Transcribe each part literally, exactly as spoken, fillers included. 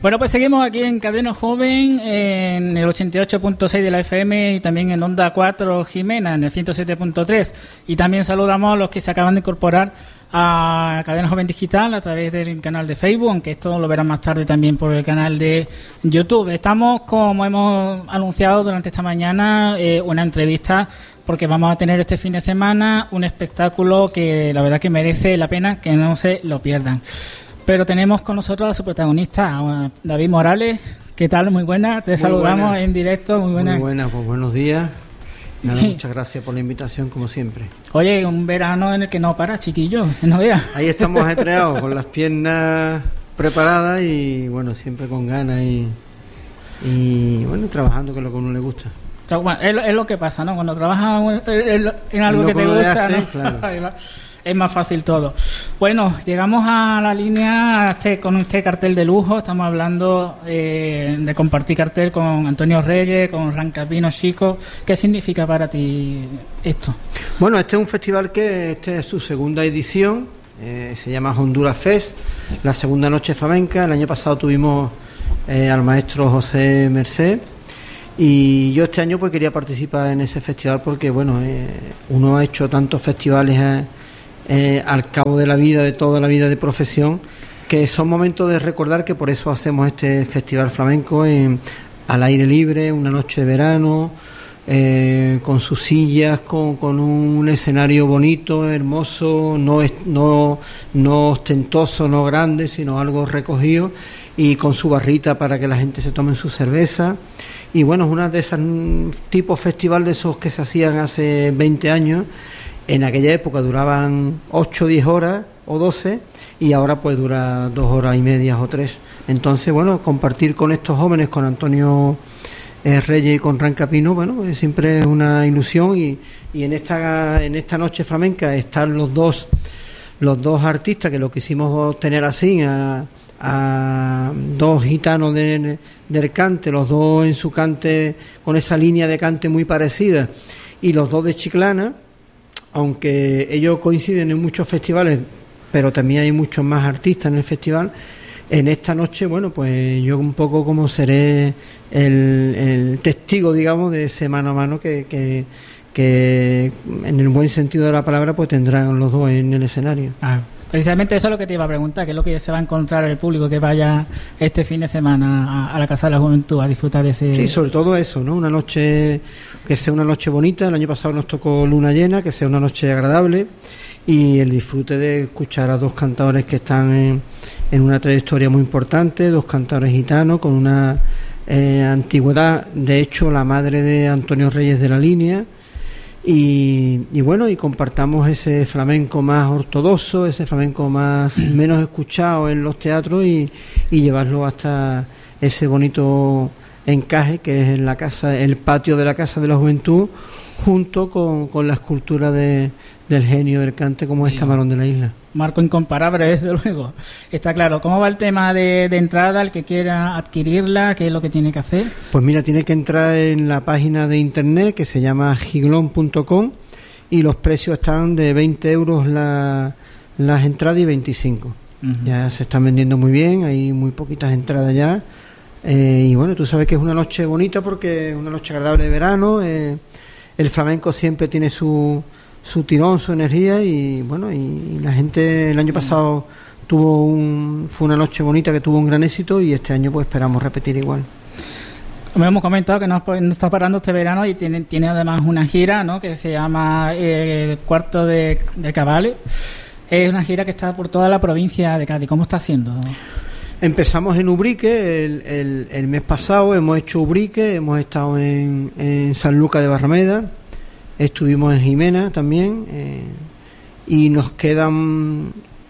Bueno, pues seguimos aquí en Cadena Joven, en el ochenta y ocho punto seis de la F M y también en Onda cuatro Jimena, en el ciento siete punto tres. Y también saludamos a los que se acaban de incorporar a Cadena Joven Digital a través del canal de Facebook, aunque esto lo verán más tarde también por el canal de YouTube. Estamos, como hemos anunciado durante esta mañana, eh, una entrevista, porque vamos a tener este fin de semana un espectáculo que la verdad que merece la pena que no se lo pierdan. Pero tenemos con nosotros a su protagonista, David Morales. ¿Qué tal? Muy buena. Te muy saludamos buena. En directo. Muy buena. Muy buena, pues buenos días. Nada, muchas gracias por la invitación, como siempre. Oye, un verano en el que no para, chiquillo. No veas. Ahí estamos ajetreados, con las piernas preparadas y, bueno, siempre con ganas y, y bueno, trabajando, que es lo que a uno le gusta. Bueno, es, es lo que pasa, ¿no? Cuando trabajas en, en algo que te gusta, hace, ¿no? Claro. Es más fácil todo. Bueno, llegamos a la línea este, con este cartel de lujo. Estamos hablando eh, de compartir cartel con Antonio Reyes, con Rancapino Chico. ¿Qué significa para ti esto? Bueno, este es un festival que este es su segunda edición. Eh, se llama Honduras Fest, la segunda noche flamenca. El año pasado tuvimos eh, al maestro José Merced. Y yo este año pues quería participar en ese festival porque, bueno, eh, uno ha hecho tantos festivales eh, Eh, al cabo de la vida, de toda la vida de profesión, que son momentos de recordar, que por eso hacemos este festival flamenco en, al aire libre, una noche de verano, eh, con sus sillas, con, con un escenario bonito, hermoso, no, no, no ostentoso, no grande, sino algo recogido, y con su barrita para que la gente se tome su cerveza. Y bueno, es una de esos tipos festival de esos que se hacían hace veinte años. En aquella época duraban ocho o diez horas o doce y ahora pues dura dos horas y media o tres. Entonces, bueno, compartir con estos jóvenes, con Antonio eh, Reyes y con Rancapino, bueno, pues siempre es una ilusión y, y en esta en esta noche flamenca están los dos los dos artistas que lo quisimos tener así, a, a dos gitanos de, del cante, los dos en su cante con esa línea de cante muy parecida y los dos de Chiclana. Aunque ellos coinciden en muchos festivales, pero también hay muchos más artistas en el festival, en esta noche, bueno, pues yo un poco como seré el, el testigo, digamos, de ese mano a mano que, que, que en el buen sentido de la palabra pues tendrán los dos en el escenario. Ah, precisamente eso es lo que te iba a preguntar, ¿qué es lo que se va a encontrar el público que vaya este fin de semana a, a la Casa de la Juventud a disfrutar de ese...? Sí, sobre todo eso, ¿no? Una noche, que sea una noche bonita. El año pasado nos tocó luna llena, que sea una noche agradable y el disfrute de escuchar a dos cantadores que están en, en una trayectoria muy importante, dos cantadores gitanos con una eh, antigüedad, de hecho la madre de Antonio Reyes de la Línea. Y, y bueno, y compartamos ese flamenco más ortodoxo, ese flamenco más menos escuchado en los teatros y, y llevarlo hasta ese bonito encaje que es en la casa, el patio de la Casa de la Juventud, junto con, con la escultura de, del genio del cante como es Camarón de la Isla. Marco incomparable, desde luego. Está claro. ¿Cómo va el tema de, de entrada? El que quiera adquirirla, ¿qué es lo que tiene que hacer? Pues mira, tiene que entrar en la página de internet que se llama giglón punto com y los precios están de veinte euros la, las entradas y veinticinco. Uh-huh. Ya se están vendiendo muy bien, hay muy poquitas entradas ya. Eh, y bueno, tú sabes que es una noche bonita porque es una noche agradable de verano. Eh, el flamenco siempre tiene su... su tirón, su energía y bueno, y, y la gente el año pasado tuvo un fue una noche bonita que tuvo un gran éxito y este año pues esperamos repetir igual. Como hemos comentado que no, no está parando este verano y tiene, tiene además una gira, ¿no?, que se llama eh, Cuarto de, de Cabales. Es una gira que está por toda la provincia de Cádiz. ¿Cómo está haciendo? Empezamos en Ubrique el, el, el mes pasado, hemos hecho Ubrique, hemos estado en, en San Lucas de Barrameda. Estuvimos en Jimena también eh, y nos quedan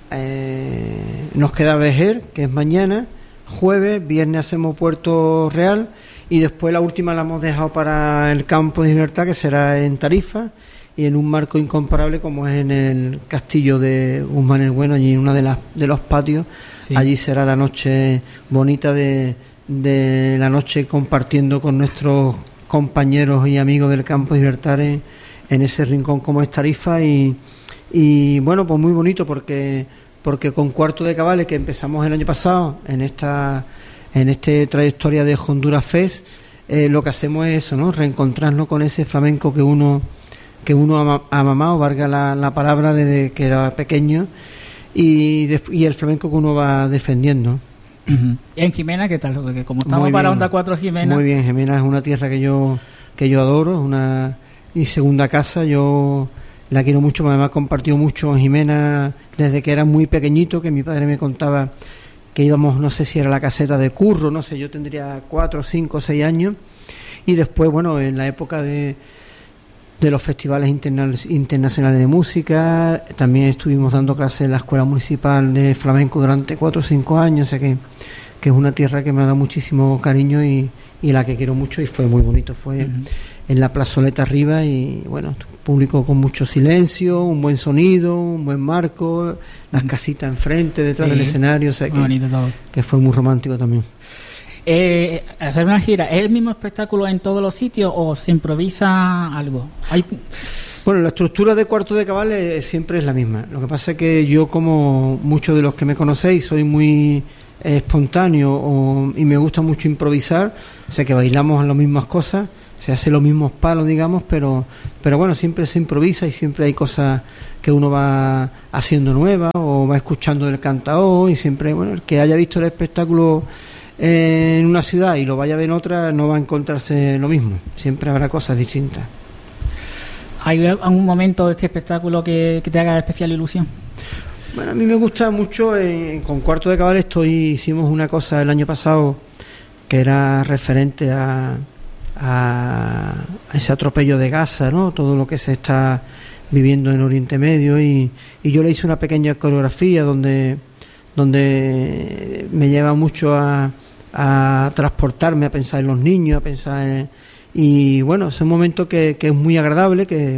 eh, nos queda Vejer, que es mañana, jueves, viernes hacemos Puerto Real y después la última la hemos dejado para el Campo de Libertad, que será en Tarifa y en un marco incomparable como es en el Castillo de Guzmán el Bueno, allí en uno de, las, de los patios. Sí. Allí será la noche bonita de, de la noche compartiendo con nuestros compañeros y amigos del Campo de Libertad en, en ese rincón como es Tarifa y, y bueno, pues muy bonito porque porque con Cuarto de Cabales, que empezamos el año pasado en esta en esta trayectoria de Honduras Fest, eh, lo que hacemos es eso, ¿no? Reencontrarnos con ese flamenco que uno que uno ha, ha mamado, valga la, la palabra, desde que era pequeño, y, de, y el flamenco que uno va defendiendo. Uh-huh. ¿En Jimena qué tal? Porque como estamos para Onda cuatro Jimena... Muy bien, Jimena es una tierra que yo que yo adoro, es una mi segunda casa, yo la quiero mucho, me ha compartido mucho en Jimena desde que era muy pequeñito, que mi padre me contaba que íbamos, no sé si era la caseta de Curro, no sé, yo tendría cuatro, cinco, seis años, y después, bueno, en la época de de los festivales interna- internacionales de música, también estuvimos dando clases en la Escuela Municipal de Flamenco durante cuatro o cinco años, o sea que, que es una tierra que me ha dado muchísimo cariño y, y la que quiero mucho, y fue muy bonito, fue uh-huh. en la plazoleta arriba, y bueno, público con mucho silencio, un buen sonido, un buen marco, las uh-huh. casitas enfrente, detrás sí, del escenario, o sea que, bonito todo. Que fue muy romántico también. Eh, hacer una gira, ¿es el mismo espectáculo en todos los sitios o se improvisa algo? Hay... Bueno, la estructura de Cuarto de Cabal es, siempre es la misma. Lo que pasa es que yo, como muchos de los que me conocéis, soy muy eh, espontáneo o, y me gusta mucho improvisar, o sea que bailamos las mismas cosas, se hace los mismos palos, digamos, pero pero bueno, siempre se improvisa y siempre hay cosas que uno va haciendo nuevas o va escuchando del cantao, y siempre, bueno, el que haya visto el espectáculo en una ciudad y lo vaya a ver en otra, no va a encontrarse lo mismo, siempre habrá cosas distintas. ¿Hay algún momento de este espectáculo que, que te haga especial ilusión? Bueno, a mí me gusta mucho, eh, con Cuarto de Cabal estoy, hicimos una cosa el año pasado que era referente a, a, a ese atropello de Gaza, ¿no? Todo lo que se está viviendo en Oriente Medio, y, y yo le hice una pequeña coreografía donde donde me lleva mucho a, a transportarme, a pensar en los niños, a pensar en, y bueno, es un momento que, que es muy agradable, que,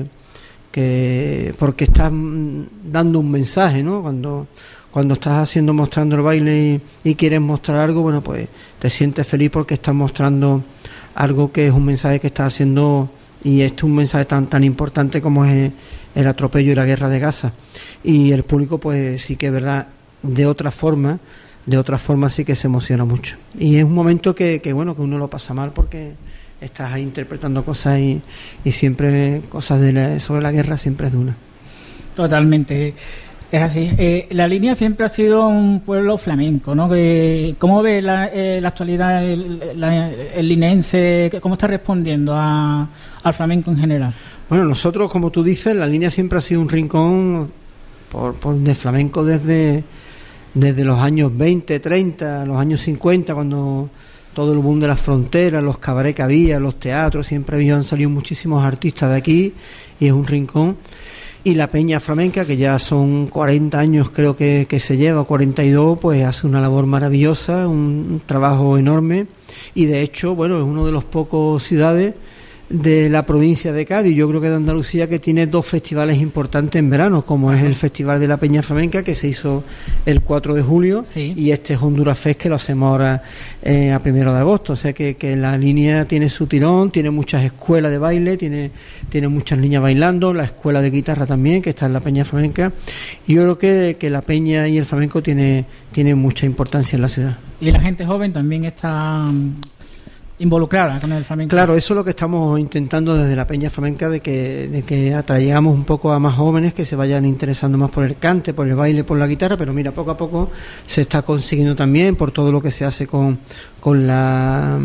que porque estás dando un mensaje, ¿no? Cuando cuando estás haciendo, mostrando el baile y, y quieres mostrar algo, bueno, pues te sientes feliz porque estás mostrando algo que es un mensaje que estás haciendo, y este es un mensaje tan tan importante como es el, el atropello y la guerra de Gaza, y el público pues sí que es verdad, de otra forma, de otra forma sí que se emociona mucho, y es un momento que, que bueno, que uno lo pasa mal porque estás ahí interpretando cosas y, y siempre cosas de la, sobre la guerra siempre es dura. Totalmente, es así. Eh, la línea siempre ha sido un pueblo flamenco, ¿no? Que, ¿cómo ve la, eh, la actualidad el, la, el linense? ¿Cómo está respondiendo a, al flamenco en general? Bueno, nosotros, como tú dices, la línea siempre ha sido un rincón por, por de flamenco desde desde los años veinte, treinta, los años cincuenta, cuando todo el boom de las fronteras, los cabarets que había, los teatros, siempre habían salido muchísimos artistas de aquí, y es un rincón. Y la Peña Flamenca, que ya son cuarenta años creo que, que se lleva, cuarenta y dos, pues hace una labor maravillosa, un, un trabajo enorme, y de hecho, bueno, es uno de los pocos ciudades de la provincia de Cádiz, yo creo que de Andalucía, que tiene dos festivales importantes en verano, como es el Festival de la Peña Flamenca, que se hizo el cuatro de julio, sí, y este es Honduras Fest, que lo hacemos ahora eh, a primero de agosto, o sea que, que la línea tiene su tirón, tiene muchas escuelas de baile, tiene, tiene muchas niñas bailando, la escuela de guitarra también, que está en la Peña Flamenca, y yo creo que, que la peña y el flamenco tiene, tiene mucha importancia en la ciudad. Y la gente joven también está involucrada con el flamenco. Claro, eso es lo que estamos intentando desde la Peña Flamenca, de que, de que atraigamos un poco a más jóvenes que se vayan interesando más por el cante, por el baile, por la guitarra, pero mira, poco a poco se está consiguiendo también por todo lo que se hace con, con la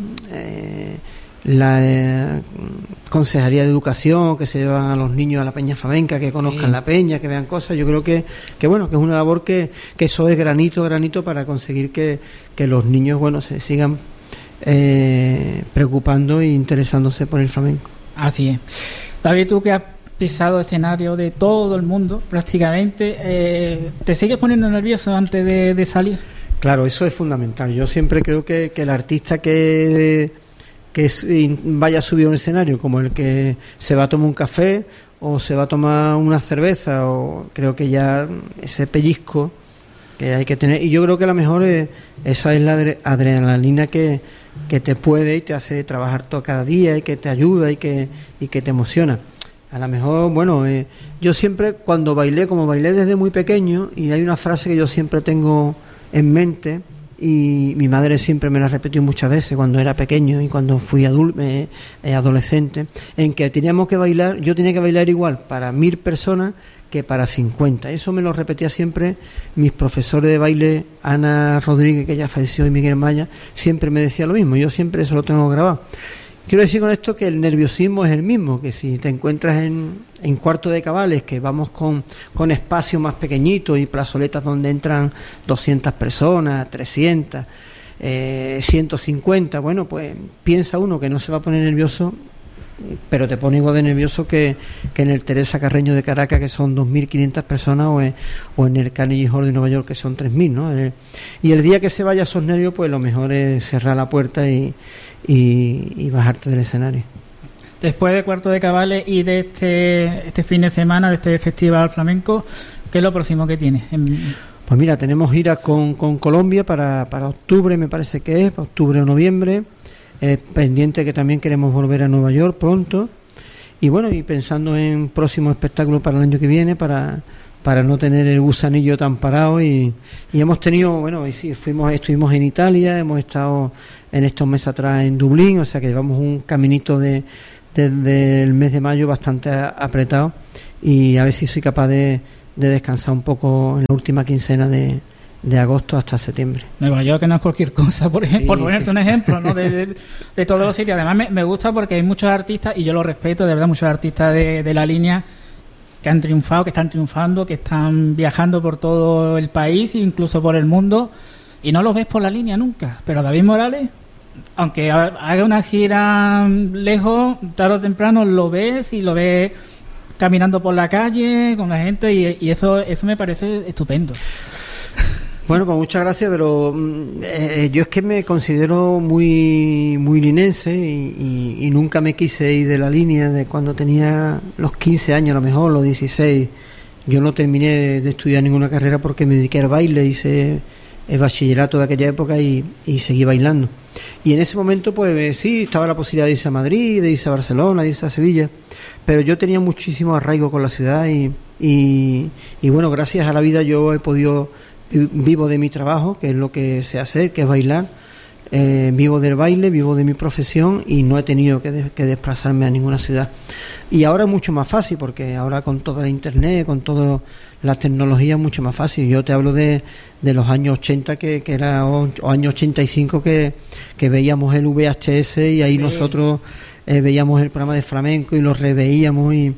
eh, la eh, Consejería de Educación, que se llevan a los niños a la Peña Flamenca, que conozcan sí. la peña, que vean cosas. Yo creo que, que bueno, que es una labor que, que eso es granito, granito para conseguir que, que los niños, bueno, se sigan Eh, preocupando e interesándose por el flamenco. Así es. David, tú que has pisado escenario de todo el mundo prácticamente, eh, ¿te sigues poniendo nervioso antes de, de salir? Claro, eso es fundamental. Yo siempre creo que, que el artista que, que vaya a subir a un escenario, como el que se va a tomar un café o se va a tomar una cerveza, o creo que ya ese pellizco que hay que tener, y yo creo que la mejor es, esa es la adrenalina que, que te puede y te hace trabajar todo cada día, y que te ayuda y que, y que te emociona. A lo mejor, bueno, eh, yo siempre cuando bailé, como bailé desde muy pequeño, y hay una frase que yo siempre tengo en mente y mi madre siempre me la repetió muchas veces cuando era pequeño y cuando fui adul- eh, eh, adolescente, en que teníamos que bailar, yo tenía que bailar igual para mil personas que para cincuenta. Eso me lo repetía siempre mis profesores de baile, Ana Rodríguez, que ya falleció, y Miguel Maya, siempre me decía lo mismo. Yo siempre eso lo tengo grabado. Quiero decir con esto que el nerviosismo es el mismo, que si te encuentras en, en cuarto de cabales, que vamos con, con espacios más pequeñitos y plazoletas donde entran doscientas personas, trescientas, eh, ciento cincuenta, bueno, pues piensa uno que no se va a poner nervioso, pero te pone igual de nervioso que, que en el Teresa Carreño de Caracas, que son dos mil quinientas personas, o en, o en el Carnegie Hall de Nueva York, que son tres mil, ¿no? Eh, y el día que se vaya esos nervios, pues lo mejor es cerrar la puerta y, y, y bajarte del escenario. Después de Cuarto de Cabales y de este este fin de semana, de este Festival Flamenco, ¿qué es lo próximo que tienes? Pues mira, tenemos gira con, con Colombia para, para octubre, me parece que es, octubre o noviembre. Eh, pendiente que también queremos volver a Nueva York pronto, y bueno, y pensando en próximos espectáculos para el año que viene, para para no tener el gusanillo tan parado, y, y hemos tenido, bueno, y sí, fuimos, estuvimos en Italia, hemos estado en estos meses atrás en Dublín, o sea que llevamos un caminito de desde el mes de mayo bastante apretado, y a ver si soy capaz de, de descansar un poco en la última quincena de de agosto hasta septiembre. Nueva York, que no es cualquier cosa, por ejemplo, sí, por ponerte sí, un ejemplo, ¿no? de, de, de todos los sitios. Además me, me gusta porque hay muchos artistas, y yo lo respeto, de verdad, muchos artistas de, de la línea que han triunfado, que están triunfando, que están viajando por todo el país, incluso por el mundo, y no los ves por la línea nunca. Pero David Morales, aunque haga una gira lejos, tarde o temprano lo ves, y lo ves caminando por la calle con la gente, y, y eso eso me parece estupendo. Bueno, pues muchas gracias, pero eh, yo es que me considero muy muy linense, y, y, y nunca me quise ir de la línea. De cuando tenía los quince años, a lo mejor los dieciséis, yo no terminé de, de estudiar ninguna carrera porque me dediqué al baile, hice el bachillerato de aquella época y, y seguí bailando. Y en ese momento, pues sí, estaba la posibilidad de irse a Madrid, de irse a Barcelona, de irse a Sevilla, pero yo tenía muchísimo arraigo con la ciudad, y, y, y bueno, gracias a la vida yo he podido... vivo de mi trabajo, que es lo que sé hacer, que es bailar, eh, vivo del baile, vivo de mi profesión, y no he tenido que, de, que desplazarme a ninguna ciudad. Y ahora es mucho más fácil, porque ahora con toda la internet, con toda la tecnología, es mucho más fácil. Yo te hablo de, de los años ochenta, que, que era, o, o años ochenta y cinco, que, que veíamos el V H S, y ahí sí, nosotros eh, veíamos el programa de flamenco y lo reveíamos, y,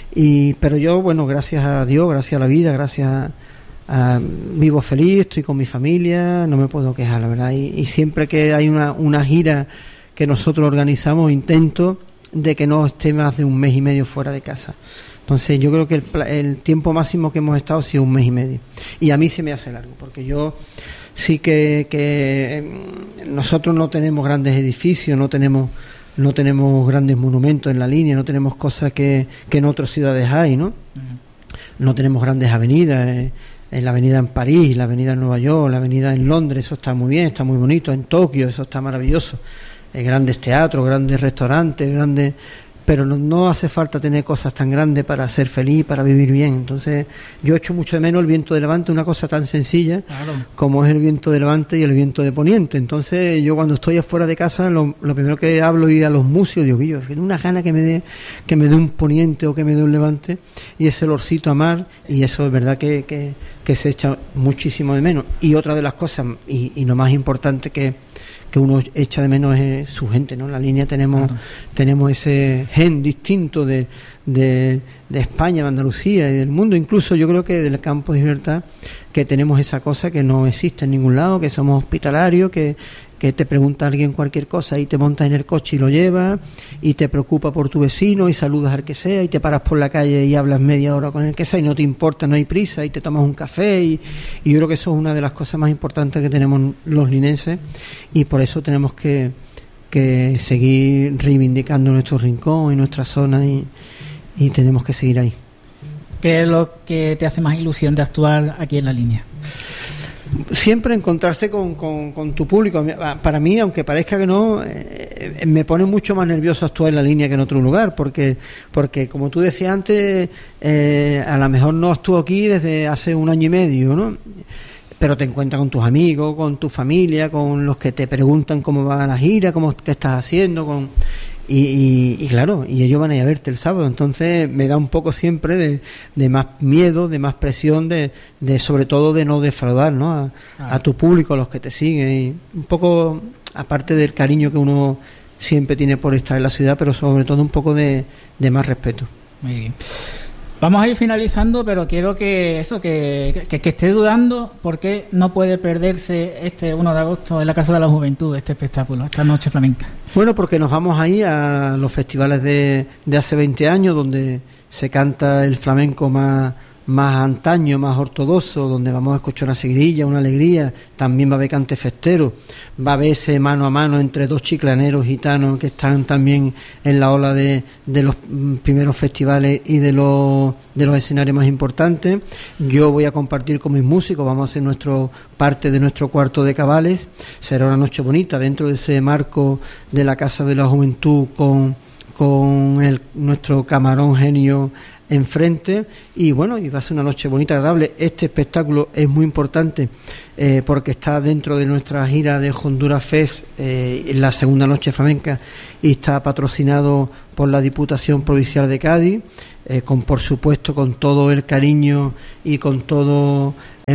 y pero yo, bueno, gracias a Dios, gracias a la vida, gracias a Uh, vivo feliz, estoy con mi familia, no me puedo quejar, la verdad, y, y siempre que hay una, una gira que nosotros organizamos, intento de que no esté más de un mes y medio fuera de casa. Entonces yo creo que el, el tiempo máximo que hemos estado ha sido un mes y medio, y a mí se me hace largo, porque yo sí que, que nosotros no tenemos grandes edificios, no tenemos no tenemos grandes monumentos en la línea, no tenemos cosas que, que en otras ciudades hay, ¿no? Uh-huh. No tenemos grandes avenidas, eh, en la avenida en París, la avenida en Nueva York, la avenida en Londres, eso está muy bien, está muy bonito, en Tokio, eso está maravilloso, eh, grandes teatros, grandes restaurantes, grandes, pero no, no hace falta tener cosas tan grandes para ser feliz, para vivir bien. Entonces yo echo mucho de menos el viento de levante, una cosa tan sencilla, claro, como es el viento de levante y el viento de poniente. Entonces yo cuando estoy afuera de casa, lo, lo primero que hablo es ir a los museos, digo, yo tengo una gana que me dé que me dé un poniente o que me dé un levante, y ese olorcito a mar, y eso es verdad que, que, que se echa muchísimo de menos. Y otra de las cosas, y, y lo más importante que que uno echa de menos es su gente, ¿no? En la línea tenemos claro. tenemos ese gen distinto de, de, de España, de Andalucía y del mundo, incluso yo creo que del campo de Gibraltar, que tenemos esa cosa que no existe en ningún lado, que somos hospitalarios, que que te pregunta alguien cualquier cosa y te montas en el coche y lo llevas, y te preocupa por tu vecino y saludas al que sea, y te paras por la calle y hablas media hora con el que sea y no te importa, no hay prisa, y te tomas un café, y, y yo creo que eso es una de las cosas más importantes que tenemos los linenses, y por eso tenemos que, que seguir reivindicando nuestro rincón y nuestra zona, y, y tenemos que seguir ahí. ¿Qué es lo que te hace más ilusión de actuar aquí en la línea? Siempre encontrarse con, con, con tu público. Para mí, aunque parezca que no, eh, me pone mucho más nervioso actuar en la línea que en otro lugar, porque porque como tú decías antes, eh, a lo mejor no actúo aquí desde hace un año y medio, ¿no? pero te encuentras con tus amigos, con tu familia, con los que te preguntan cómo va la gira, cómo, qué estás haciendo, con y, y, y claro, y ellos van a ir a verte el sábado, entonces me da un poco siempre de, de más miedo, de más presión, de, de sobre todo de no defraudar, ¿no? A, ah. a tu público, a los que te siguen, y un poco, aparte del cariño que uno siempre tiene por estar en la ciudad, pero sobre todo un poco de, de más respeto. Muy bien. Vamos a ir finalizando, pero quiero que eso, que, que, que esté dudando, porque no puede perderse este uno de agosto en la Casa de la Juventud, este espectáculo, esta noche flamenca. Bueno, porque nos vamos ahí a los festivales de, de hace veinte años, donde se canta el flamenco más, más antaño, más ortodoxo, donde vamos a escuchar una seguidilla, una alegría, también va a haber cante festero, va a haber ese mano a mano entre dos chiclaneros gitanos que están también en la ola de, de los primeros festivales y de los, de los escenarios más importantes. Yo voy a compartir con mis músicos, vamos a hacer nuestro parte de nuestro cuarto de cabales, será una noche bonita dentro de ese marco de la Casa de la Juventud con, con el, nuestro camarón genio enfrente, y bueno, y va a ser una noche bonita, agradable. Este espectáculo es muy importante eh, porque está dentro de nuestra gira de Honduras Fest, eh, en la segunda noche flamenca, y está patrocinado por la Diputación Provincial de Cádiz, eh, con por supuesto con todo el cariño y con todo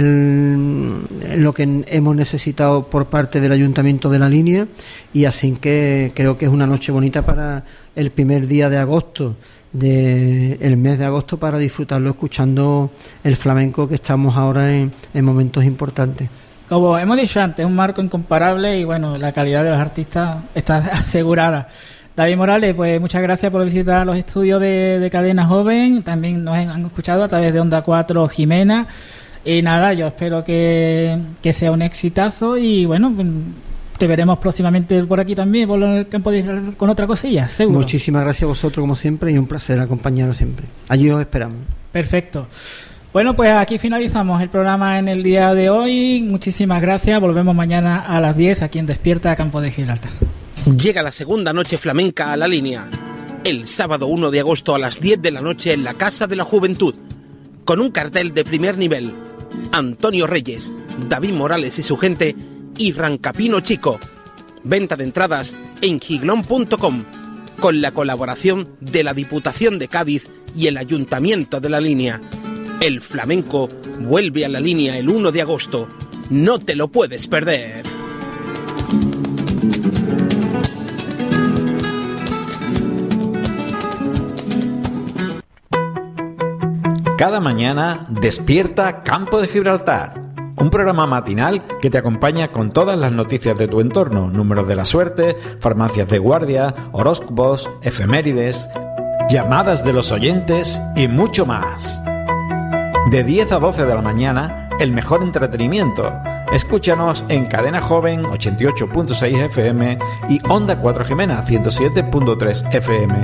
el, lo que hemos necesitado por parte del Ayuntamiento de La Línea, y así que creo que es una noche bonita para el primer día de agosto, de el mes de agosto, para disfrutarlo escuchando el flamenco, que estamos ahora en, en momentos importantes. Como hemos dicho antes, un marco incomparable, y bueno, la calidad de los artistas está asegurada. David Morales, pues muchas gracias por visitar los estudios de, de Cadena Joven. También nos han escuchado a través de Onda cuatro Jimena, y nada, yo espero que, que sea un exitazo, y bueno, te veremos próximamente por aquí también, por el campo de, con otra cosilla, seguro. Muchísimas gracias a vosotros, como siempre, y un placer acompañaros siempre. Allí os esperamos. Perfecto. Bueno, pues aquí finalizamos el programa en el día de hoy. Muchísimas gracias. Volvemos mañana a las diez aquí en Despierta Campo de Gibraltar. Llega la segunda noche flamenca a La Línea. El sábado uno de agosto a las diez de la noche en la Casa de la Juventud. Con un cartel de primer nivel. Antonio Reyes, David Morales y su gente, y Rancapino Chico. Venta de entradas en giglón punto com, con la colaboración de la Diputación de Cádiz y el Ayuntamiento de La Línea. El flamenco vuelve a La Línea el uno de agosto. No te lo puedes perder. Cada mañana despierta Campo de Gibraltar, un programa matinal que te acompaña con todas las noticias de tu entorno, números de la suerte, farmacias de guardia, horóscopos, efemérides, llamadas de los oyentes y mucho más. De diez a doce de la mañana, el mejor entretenimiento. Escúchanos en Cadena Joven ochenta y ocho punto seis F M y Onda cuatro Jimena ciento siete punto tres F M.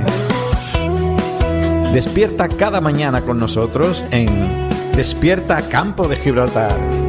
Despierta cada mañana con nosotros en Despierta Campo de Gibraltar.